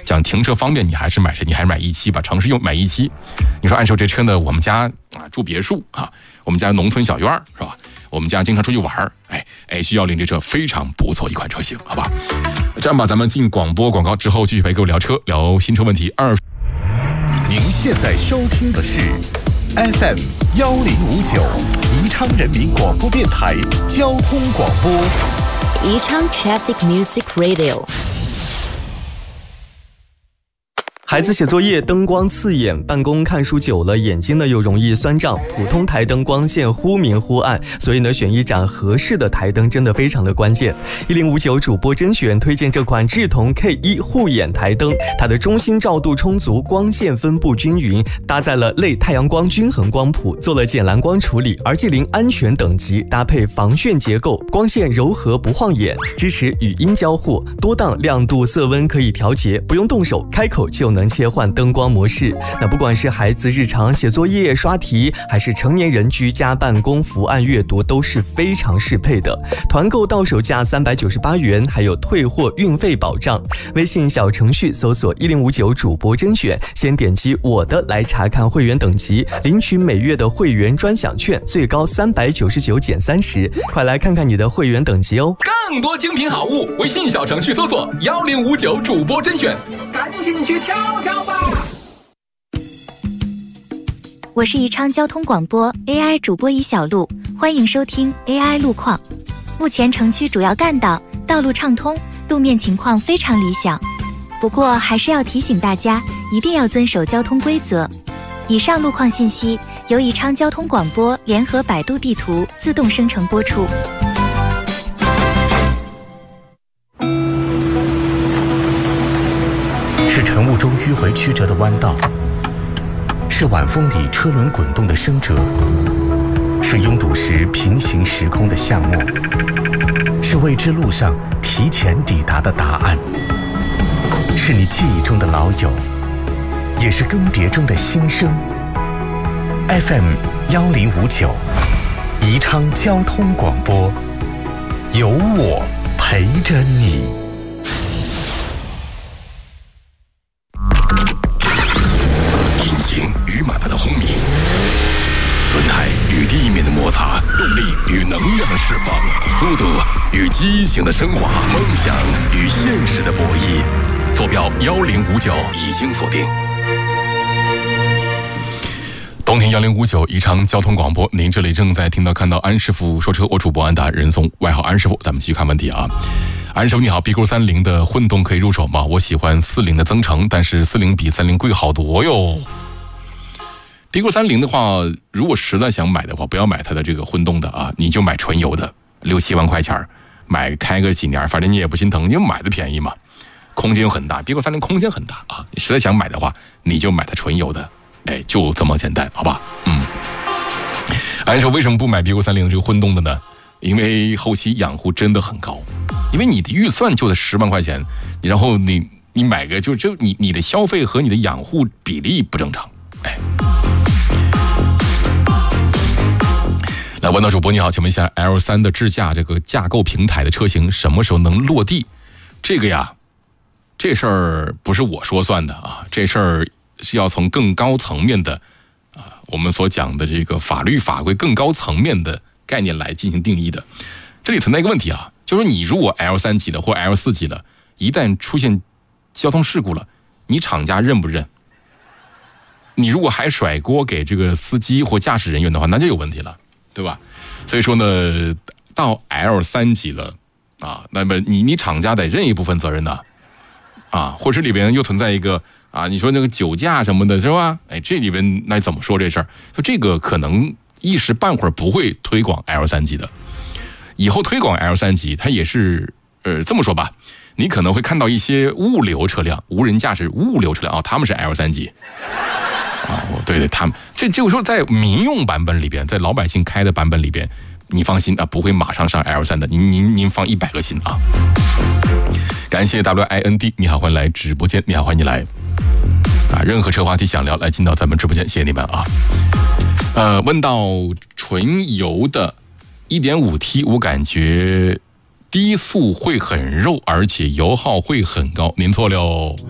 讲停车方便，你还是买谁？你还是买17吧，城市用买17。你说按说这车呢，我们家住别墅啊，我们家农村小院是吧？我们家经常出去玩，H10这车非常不错一款车型，好吧？这样吧，咱们进广播广告之后继续陪各位聊车，聊新车问题。 您现在收听的是 FM 1059宜昌人民广播电台交通广播， 宜昌 Traffic Music Radio。 孩子写作业灯光刺眼，办公看书久了眼睛呢又容易酸胀，普通台灯光线忽明忽暗，所以呢选一盏合适的台灯真的非常的关键。1059主播甄选推荐这款智同 K1 护眼台灯，它的中心照度充足，光线分布均匀，搭载了类太阳光均衡光谱，做了减蓝光处理，RG0安全等级，搭配防眩结构，光线柔和不晃眼，支持语音交互，多档亮度色温可以调节，不用动手，开口就能切换灯光模式。那不管是孩子日常写作业刷题，还是成年人居家办公伏案阅读，都是非常适配的。团购到手价398元，还有退货运费保障。微信小程序搜索1059主播甄选，先点击我的来查看会员等级，领取每月的会员专享券，最高399减30，快来看看你的会员等级哦。 更多精品好物，微信小程序搜索1059主播甄选，赶紧去挑挑吧。 我是宜昌交通广播 AI 主播宜小璐，欢迎收听 AI 路况。目前城区主要干道道路畅通，路面情况非常理想，不过还是要提醒大家一定要遵守交通规则。以上路况信息由宜昌交通广播联合百度地图自动生成播出。 是晨雾中迂回曲折的弯道，是晚风里车轮滚动的声折，是拥堵时平行时空的巷陌，是未知路上提前抵达的答案，是你记忆中的老友，也是更迭中的新生。FM 1059宜昌交通广播，有我陪着你。 与马达的轰鸣，轮胎与地面的摩擦，动力与能量的释放，速度与激情的升华，梦想与现实的博弈。坐标1059已经锁定。冬天1059宜昌交通广播，您这里正在听到看到安师傅说车，我主播安达人松，外号安师傅。咱们继续看问题啊。安师傅你好，BQ30的混动可以入手吗？我喜欢40的增程，但是40比30贵好多哟。BQ30的话，如果实在想买的话，不要买它的这个混动的啊，你就买纯油的，6、7万块钱，买开个几年，反正你也不心疼，因为买的便宜嘛，空间又很大，BQ30空间很大啊。你实在想买的话，你就买它纯油的，就这么简单，好吧？安师傅为什么不买 BQ30的这个混动的呢？因为后期养护真的很高，因为你的预算就得10万块钱，然后你买个就你的消费和你的养护比例不正常，来问到主播你好，请问一下 L3 的智驾这个架构平台的车型什么时候能落地？这个呀，这事儿不是我说算的啊，这事儿是要从更高层面的我们所讲的这个法律法规更高层面的概念来进行定义的。这里存在一个问题啊，就是你如果 L3 级的或 L4 级的，一旦出现交通事故了，你厂家认不认？你如果还甩锅给这个司机或驾驶人员的话，那就有问题了，对吧？所以说呢，到 L3 级了啊，那么你厂家得认一部分责任的啊，或者里边又存在一个啊，你说那个酒驾什么的，是吧？这里边那怎么说这事儿？说这个可能一时半会儿不会推广 L3 级的，以后推广 L3 级，它也是这么说吧，你可能会看到一些物流车辆、无人驾驶物流车辆啊，他们是 L3 级。对，他们这就是说，在民用版本里边，在老百姓开的版本里边，你放心啊，不会马上上 L3 的，您放100个心啊。感谢 WIND， 你好，欢迎来直播间，你好，欢迎你来啊！任何车话题想聊，来进到咱们直播间，谢谢你们啊。问到纯油的 1.5T， 我感觉低速会很肉，而且油耗会很高，您错了哦。